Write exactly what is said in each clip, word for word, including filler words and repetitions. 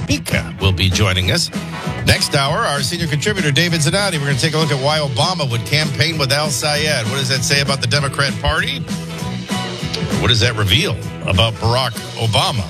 Speaker will be joining us. Next hour, our senior contributor, David Zanotti. We're going to take a look at why Obama would campaign with Al Sayed. What does that say about the Democrat Party? What does that reveal about Barack Obama?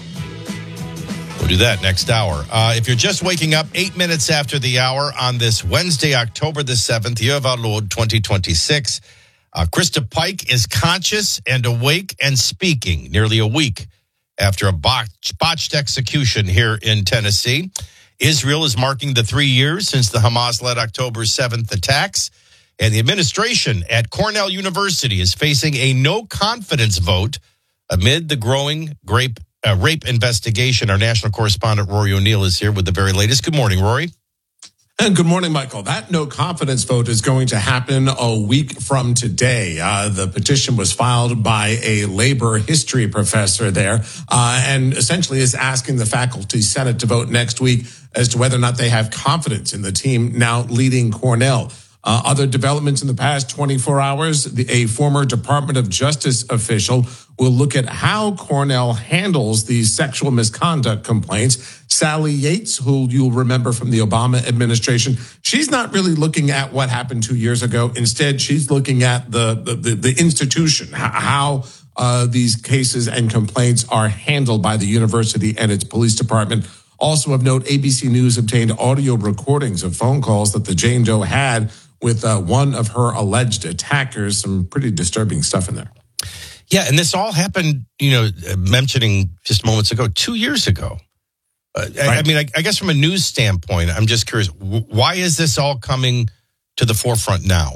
We'll do that next hour. Uh, if you're just waking up, eight minutes after the hour on this Wednesday, October the seventh, year of our Lord, twenty twenty-six, uh, Krista Pike is conscious and awake and speaking nearly a week after a botched, botched execution here in Tennessee. Israel is marking the three years since the Hamas-led October seventh attacks, and the administration at Cornell University is facing a no-confidence vote amid the growing rape, uh, rape investigation. Our national correspondent, Rory O'Neill, is here with the very latest. Good morning, Rory. And good morning, Michael. That no confidence vote is going to happen a week from today. Uh, the petition was filed by a labor history professor there uh, and essentially is asking the faculty senate to vote next week as to whether or not they have confidence in the team now leading Cornell. Uh, other developments in the past twenty-four hours, the, a former Department of Justice official will look at how Cornell handles these sexual misconduct complaints. Sally Yates, who you'll remember from the Obama administration, she's not really looking at what happened two years ago. Instead, she's looking at the, the, the, the institution, how uh, these cases and complaints are handled by the university and its police department. Also of note, A B C News obtained audio recordings of phone calls that the Jane Doe had with uh, one of her alleged attackers. Some pretty disturbing stuff in there. Yeah, and this all happened, you know, mentioning just moments ago, two years ago. Uh, right. I, I mean, I, I guess from a news standpoint, I'm just curious, why is this all coming to the forefront now?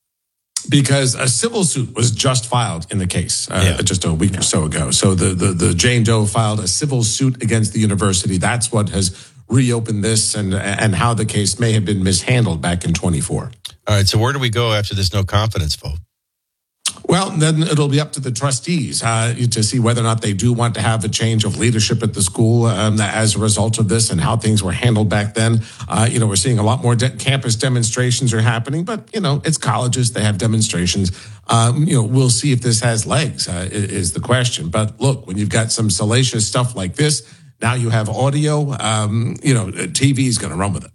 Because a civil suit was just filed in the case uh, yeah. just a week yeah. or so ago. So the, the, the Jane Doe filed a civil suit against the university. That's what has reopened this and, and how the case may have been mishandled back in twenty-four. All right, so where do we go after this no confidence vote? Well, then it'll be up to the trustees uh, to see whether or not they do want to have a change of leadership at the school um, as a result of this and how things were handled back then. Uh, you know, we're seeing a lot more de- campus demonstrations are happening, but, you know, it's colleges. They have demonstrations. Um, you know, we'll see if this has legs uh, is the question. But look, when you've got some salacious stuff like this, now you have audio, um, you know, T V is going to run with it.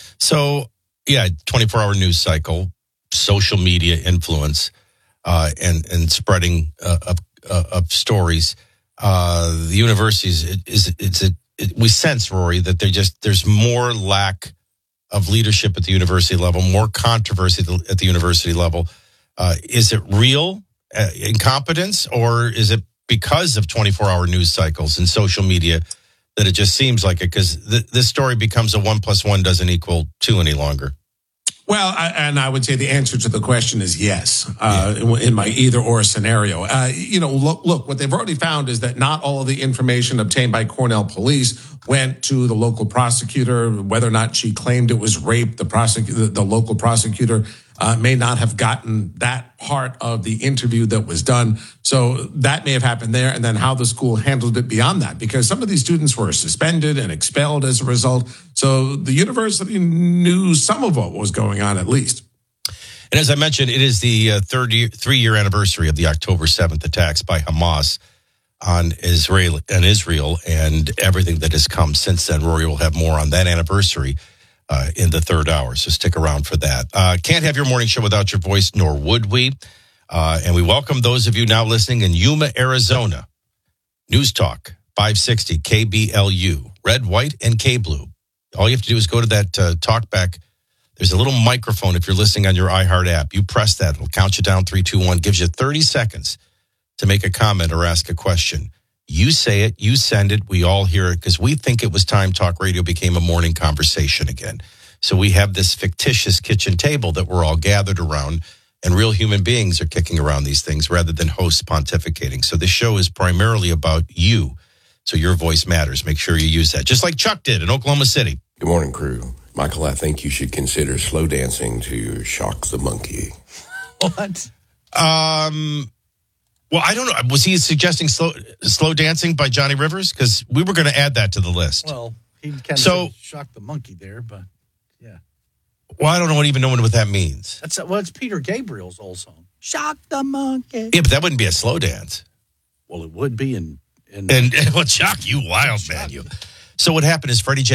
So, yeah, twenty-four hour news cycle, social media influence. Uh, and and spreading uh, of uh, of stories, uh, the universities it, is it's a it, we sense, Rory, that they just there's more lack of leadership at the university level, more controversy at the, at the university level. Uh, is it real uh, incompetence, or is it because of twenty-four hour news cycles and social media that it just seems like it? Because th- this story becomes a one plus one doesn't equal two any longer. Well, I, and I would say the answer to the question is yes, uh, yeah. in my either or scenario. Uh, you know, look, look, what they've already found is that not all of the information obtained by Cornell police went to the local prosecutor. Whether or not she claimed it was rape, the prosecutor, the local prosecutor uh, may not have gotten that part of the interview that was done. So that may have happened there. And then how the school handled it beyond that, because some of these students were suspended and expelled as a result. So the university knew some of what was going on, at least. And as I mentioned, it is the uh, third year, three-year anniversary of the October seventh attacks by Hamas on Israel and Israel and everything that has come since then. Rory will have more on that anniversary uh, in the third hour, so stick around for that. Uh, can't have your morning show without your voice, nor would we. Uh, and we welcome those of you now listening in Yuma, Arizona. News Talk, five sixty K B L U, red, white, and K-blue. All you have to do is go to that uh, talkback. There's a little microphone if you're listening on your iHeart app. You press that. It'll count you down, three, two, one. Gives you thirty seconds to make a comment or ask a question. You say it. You send it. We all hear it because we think it was time talk radio became a morning conversation again. So we have this fictitious kitchen table that we're all gathered around, and real human beings are kicking around these things rather than hosts pontificating. So this show is primarily about you. So your voice matters. Make sure you use that. Just like Chuck did in Oklahoma City. Good morning, crew. Michael, I think you should consider slow dancing to Shock the Monkey. What? Um, well, I don't know. Was he suggesting slow slow dancing by Johnny Rivers? Because we were going to add that to the list. Well, he kind of so, shocked the monkey there, but yeah. Well, I don't know what even know what that means. That's well, it's Peter Gabriel's old song. Shock the monkey. Yeah, but that wouldn't be a slow dance. Well, it would be in. in and it would shock you, wild man. You. So what happened is Freddie Jackson